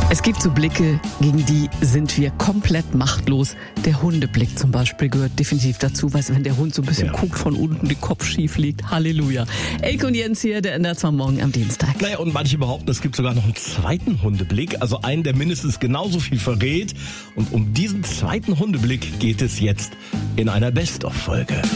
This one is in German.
Es gibt so Blicke, gegen die sind wir komplett machtlos. Der Hundeblick zum Beispiel gehört definitiv dazu, weißt du, wenn der Hund so ein bisschen guckt, von unten, den Kopf schief liegt. Halleluja. Elke und Jens hier, der ändert zwar morgen am Dienstag. Naja, und manche behaupten, es gibt sogar noch einen zweiten Hundeblick, also einen, der mindestens genauso viel verrät. Und um diesen zweiten Hundeblick geht es jetzt in einer Best-of-Folge.